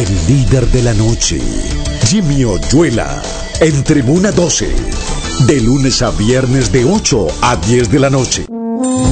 el líder de la noche, Jimmy Oyuela, en Tribuna 12, de lunes a viernes de 8 a 10 de la noche.